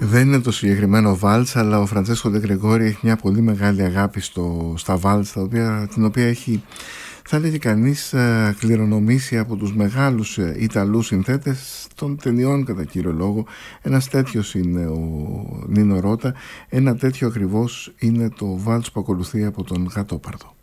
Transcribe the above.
Δεν είναι το συγκεκριμένο βάλτς, αλλά ο Φραντσέσκο Ντε Γκρεγόρι έχει μια πολύ μεγάλη αγάπη στα βάλτς, την οποία έχει, θα λέγει κανείς, κληρονομήσει από τους μεγάλους Ιταλούς συνθέτες των ταινιών κατά κύριο λόγο. Ένας τέτοιος είναι ο Νίνο Ρώτα, ένα τέτοιο ακριβώς είναι το βάλτς που ακολουθεί από τον Γατόπαρδο.